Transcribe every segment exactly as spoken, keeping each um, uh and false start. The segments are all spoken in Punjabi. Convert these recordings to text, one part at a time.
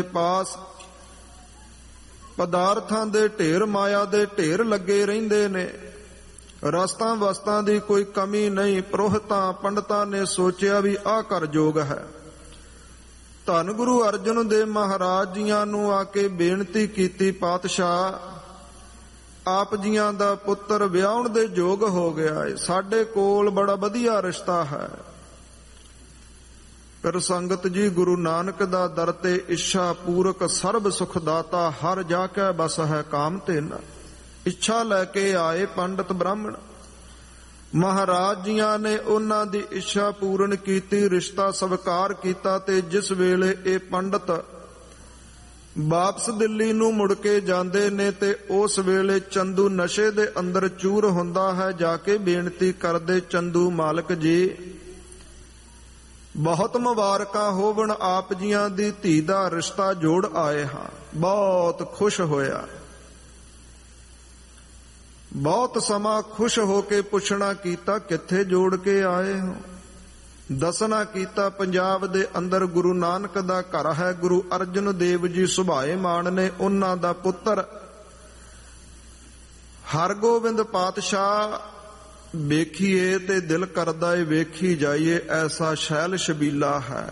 ਪਾਸ ਪਦਾਰਥਾਂ ਦੇ ਢੇਰ, ਮਾਇਆ ਦੇ ਢੇਰ ਲੱਗੇ ਰਹਿੰਦੇ ਨੇ। ਰਸਤਾਂ ਵਸਤਾਂ ਦੀ ਕੋਈ ਕਮੀ ਨਹੀਂ। ਪ੍ਰੋਹਿਤਾਂ ਪੰਡਤਾਂ ਨੇ ਸੋਚਿਆ ਵੀ ਆਹ ਕਰ ਜੋਗ ਹੈ। ਧੰਨ ਗੁਰੂ ਅਰਜਨ ਦੇਵ ਮਹਾਰਾਜ ਜੀਆਂ ਨੂੰ ਆ ਕੇ ਬੇਨਤੀ ਕੀਤੀ, ਪਾਤਸ਼ਾਹ ਆਪ ਜੀਆਂ ਦਾ ਪੁੱਤਰ ਵਿਆਹਣ ਦੇ ਯੋਗ ਹੋ ਗਿਆ ਹੈ, ਸਾਡੇ ਕੋਲ ਬੜਾ ਵਧੀਆ ਰਿਸ਼ਤਾ ਹੈ। ਪਰ ਸੰਗਤ ਜੀ, ਗੁਰੂ ਨਾਨਕ ਦਾ ਦਰ ਤੇ ਇੱਛਾ ਪੂਰਕ ਸਰਬ ਸੁਖ ਦਾਤਾ, ਹਰ ਜਾ ਕੇ ਬਸ ਹੈ ਕਾਮ ਤੇ ਨਾ। ਇੱਛਾ ਲੈ ਕੇ ਆਏ ਪੰਡਤ ਬ੍ਰਾਹਮਣ। ਮਹਾਰਾਜ ਜੀਆਂ ਨੇ ਉਹਨਾਂ ਦੀ ਇੱਛਾ ਪੂਰਨ ਕੀਤੀ, ਰਿਸ਼ਤਾ ਸਵੀਕਾਰ ਕੀਤਾ। ਤੇ ਜਿਸ ਵੇਲੇ ਇਹ ਪੰਡਤ ਵਾਪਸ ਦਿੱਲੀ ਨੂੰ ਮੁੜ ਕੇ ਜਾਂਦੇ ਨੇ ਤੇ ਉਸ ਵੇਲੇ ਚੰਦੂ ਨਸ਼ੇ ਦੇ ਅੰਦਰ ਚੂਰ ਹੁੰਦਾ ਹੈ। ਜਾ ਕੇ ਬੇਨਤੀ ਕਰਦੇ, ਚੰਦੂ ਮਾਲਕ ਜੀ ਬਹੁਤ ਮੁਬਾਰਕਾਂ ਹੋਵਣ, ਆਪ ਜੀਆਂ ਦੀ ਧੀ ਦਾ ਰਿਸ਼ਤਾ ਜੋੜ ਆਏ ਹਾਂ। ਬਹੁਤ ਖੁਸ਼ ਹੋਇਆ। ਬਹੁਤ ਸਮਾਂ ਖੁਸ਼ ਹੋ ਕੇ ਪੁੱਛਣਾ ਕੀਤਾ, ਕਿੱਥੇ ਜੋੜ ਕੇ ਆਏ ਹੋ? ਦੱਸਣਾ ਕੀਤਾ, ਪੰਜਾਬ ਦੇ ਅੰਦਰ ਗੁਰੂ ਨਾਨਕ ਦਾ ਘਰ ਹੈ। ਗੁਰੂ ਅਰਜਨ ਦੇਵ ਜੀ ਸੁਭਾਏਮਾਨ ਨੇ, ਉਹਨਾਂ ਦਾ ਪੁੱਤਰ ਹਰਗੋਬਿੰਦ ਪਾਤਸ਼ਾਹ ਵੇਖੀਏ ਤੇ ਦਿਲ ਕਰਦਾ ਏ ਵੇਖੀ ਜਾਈਏ, ਐਸਾ ਸ਼ੈਲ ਸ਼ਬੀਲਾ ਹੈ।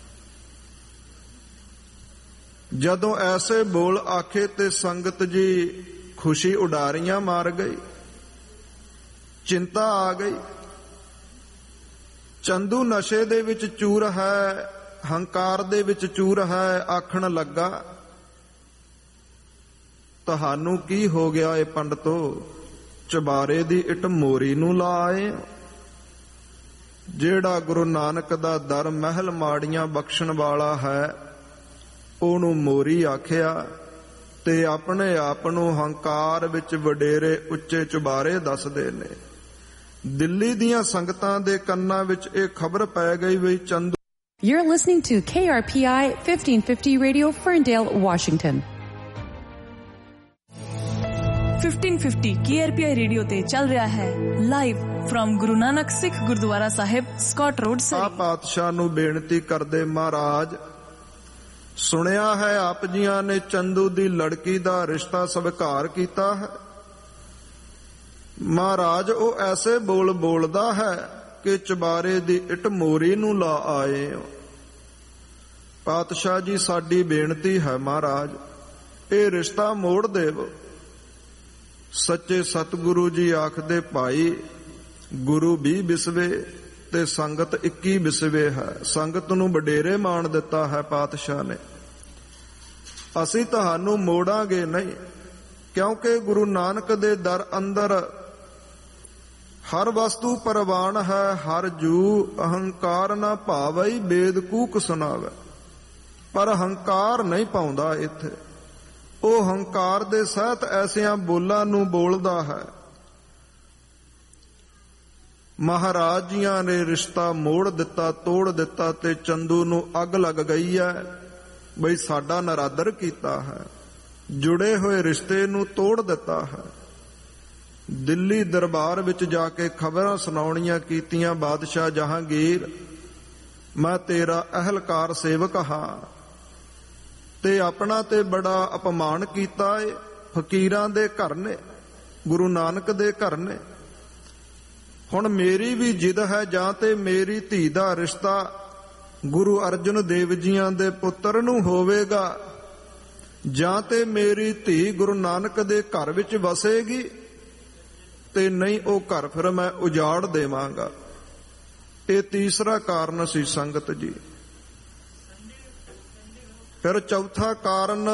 ਜਦੋਂ ਐਸੇ ਬੋਲ ਆਖੇ ਤੇ ਸੰਗਤ ਜੀ ਖੁਸ਼ੀ ਉਡਾਰੀਆਂ ਮਾਰ ਗਈ, ਚਿੰਤਾ ਆ ਗਈ। ਚੰਦੂ ਨਸ਼ੇ ਦੇ ਵਿੱਚ ਚੂਰ ਹੈ, ਹੰਕਾਰ ਦੇ ਵਿੱਚ ਚੂਰ ਹੈ। ਆਖਣ ਲੱਗਾ, ਤੁਹਾਨੂੰ ਕੀ ਹੋ ਗਿਆ ਏ ਪੰਡਤੋ? ਚੁਬਾਰੇ ਦੀ ਇੱਟ ਮੋਰੀ ਨੂੰ ਲਾ ਆਏ। ਜਿਹੜਾ ਗੁਰੂ ਨਾਨਕ ਦਾ ਦਰ ਮਹਿਲ ਮਾੜੀਆਂ ਬਖਸ਼ਣ ਵਾਲਾ ਹੈ, ਉਹਨੂੰ ਮੋਰੀ ਆਖਿਆ ਤੇ ਆਪਣੇ ਆਪ ਨੂੰ ਹੰਕਾਰ ਵਿੱਚ ਵਡੇਰੇ ਉੱਚੇ ਚੁਬਾਰੇ ਦੱਸਦੇ ਨੇ। ਦਿੱਲੀ ਦੀਆਂ ਸੰਗਤਾਂ ਦੇ ਕੰਨਾਂ ਵਿੱਚ ਇਹ ਖਬਰ ਪੈ ਗਈ ਵੀ Chandu. You're listening to K R P I fifteen fifty Radio, Ferndale, Washington. fifteen fifty K R P I radio ਤੇ ਚੱਲ ਰਿਹਾ ਹੈ ਲਾਈਵ ਫਰਮ ਗੁਰੂ ਨਾਨਕ ਸਿੱਖ ਗੁਰਦੁਆਰਾ ਸਾਹਿਬ, ਸਕਾਟ ਰੋਡ, ਸਰੀ। ਆ ਪਾਤਸ਼ਾਹ ਨੂੰ ਬੇਨਤੀ ਕਰਦੇ, ਮਹਾਰਾਜ ਸੁਣਿਆ ਹੈ ਆਪ ਜੀਆਂ ਨੇ ਚੰਦੂ ਦੀ ਲੜਕੀ ਦਾ ਰਿਸ਼ਤਾ ਸਵੀਕਾਰ ਕੀਤਾ ਹੈ। ਮਹਾਰਾਜ ਉਹ ਐਸੇ ਬੋਲ ਬੋਲਦਾ ਹੈ ਕਿ ਚੁਬਾਰੇ ਦੀ ਇੱਟ ਮੋਰੀ ਨੂੰ ਲਾ ਆਏ। ਪਾਤਸ਼ਾਹ ਜੀ ਸਾਡੀ ਬੇਨਤੀ ਹੈ ਮਹਾਰਾਜ, ਇਹ ਰਿਸ਼ਤਾ ਮੋੜ ਦੇਵੋ। ਸੱਚੇ ਸਤਿਗੁਰੂ ਜੀ ਆਖਦੇ, ਭਾਈ ਗੁਰੂ ਵੀਹ ਬਿਸਵੇ ਤੇ ਸੰਗਤ ਇੱਕੀ ਬਿਸਵੇ ਹੈ। ਸੰਗਤ ਨੂੰ ਵਡੇਰੇ ਮਾਣ ਦਿੱਤਾ ਹੈ ਪਾਤਸ਼ਾਹ ਨੇ। ਅਸੀਂ ਤੁਹਾਨੂੰ ਮੋੜਾਂਗੇ ਨਹੀਂ, ਕਿਉਂਕਿ ਗੁਰੂ ਨਾਨਕ ਦੇ ਦਰ ਅੰਦਰ ਹਰ ਵਸਤੂ ਪ੍ਰਵਾਨ ਹੈ। ਹਰ ਜੂ ਅਹੰਕਾਰ ਨਾ ਭਾਵਈ, ਵੇਦ ਕੂਕ ਸੁਣਾਵੇ। ਪਰ ਹੰਕਾਰ ਨਹੀਂ ਪਾਉਂਦਾ ਇੱਥੇ। ਉਹ ਹੰਕਾਰ ਦੇ ਸਹਿਤ ਐਸਿਆਂ ਬੋਲਾਂ ਨੂੰ ਬੋਲਦਾ ਹੈ। ਮਹਾਰਾਜ ਜੀਆਂ ਨੇ ਰਿਸ਼ਤਾ ਮੋੜ ਦਿੱਤਾ, ਤੋੜ ਦਿੱਤਾ ਤੇ ਚੰਦੂ ਨੂੰ ਅੱਗ ਲੱਗ ਗਈ ਹੈ ਬਈ ਸਾਡਾ ਨਰਾਦਰ ਕੀਤਾ ਹੈ। ਜੁੜੇ ਹੋਏ ਰਿਸ਼ਤੇ ਨੂੰ ਤੋੜ ਦਿੱਤਾ ਹੈ। ਦਿੱਲੀ ਦਰਬਾਰ ਵਿੱਚ ਜਾ ਕੇ ਖਬਰਾਂ ਸੁਣਾਉਣੀਆਂ ਕੀਤੀਆਂ, ਬਾਦਸ਼ਾਹ ਜਹਾਂਗੀਰ ਮੈਂ ਤੇਰਾ ਅਹਿਲਕਾਰ ਸੇਵਕ ਹਾਂ ਤੇ ਆਪਣਾ ਤੇ ਬੜਾ ਅਪਮਾਨ ਕੀਤਾ ਏ। ਫਕੀਰਾਂ ਦੇ ਘਰ ਨੇ, ਗੁਰੂ ਨਾਨਕ ਦੇ ਘਰ ਨੇ। ਹੁਣ ਮੇਰੀ ਵੀ ਜਿੱਦ ਹੈ, ਜਾਂ ਤੇ ਮੇਰੀ ਧੀ ਦਾ ਰਿਸ਼ਤਾ ਗੁਰੂ ਅਰਜਨ ਦੇਵ ਜੀਆਂ ਦੇ ਪੁੱਤਰ ਨੂੰ ਹੋਵੇਗਾ, ਜਾਂ ਤੇ ਮੇਰੀ ਧੀ ਗੁਰੂ ਨਾਨਕ ਦੇ ਘਰ ਵਿੱਚ ਵਸੇਗੀ, ਤੇ ਨਹੀਂ ਉਹ ਘਰ ਫਿਰ ਮੈਂ ਉਜਾੜ ਦੇਵਾਂਗਾ। ਇਹ ਤੀਸਰਾ ਕਾਰਨ ਸੀ ਸੰਗਤ ਜੀ। ਫਿਰ ਚੌਥਾ ਕਾਰਨ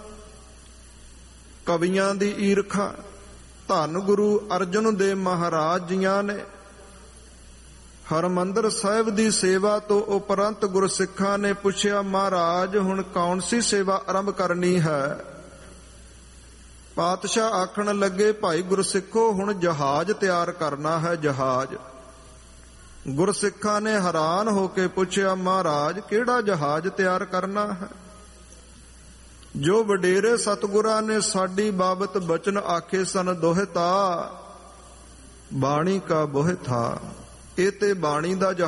ਕਵੀਆਂ ਦੀ ਈਰਖਾ। ਧੰਨ ਗੁਰੂ ਅਰਜਨ ਦੇਵ ਮਹਾਰਾਜ ਜੀਆਂ ਨੇ ਹਰਿਮੰਦਰ ਸਾਹਿਬ ਦੀ ਸੇਵਾ ਤੋਂ ਉਪਰੰਤ ਗੁਰਸਿੱਖਾਂ ਨੇ ਪੁੱਛਿਆ, ਮਹਾਰਾਜ ਹੁਣ ਕੌਣ ਸੀ ਸੇਵਾ ਆਰੰਭ ਕਰਨੀ ਹੈ? ਪਾਤਸ਼ਾਹ ਆਖਣ ਲੱਗੇ, ਭਾਈ ਗੁਰਸਿੱਖੋ ਹੁਣ ਜਹਾਜ਼ ਤਿਆਰ ਕਰਨਾ ਹੈ, ਜਹਾਜ਼। ਗੁਰਸਿੱਖਾਂ ਨੇ ਹੈਰਾਨ ਹੋ ਕੇ ਪੁੱਛਿਆ, ਮਹਾਰਾਜ ਕਿਹੜਾ ਜਹਾਜ਼ ਤਿਆਰ ਕਰਨਾ ਹੈ? ਜੋ ਵਡੇਰੇ ਸਤਿਗੁਰਾਂ ਨੇ ਸਾਡੀ ਬਾਬਤ ਬਚਨ ਆਖੇ ਸਨ, ਦੋਹਤਾ ਬਾਣੀ ਕਾ ਬੋਹਿ ਥਾ। ਇਹ ਤੇ ਬਾਣੀ ਦਾ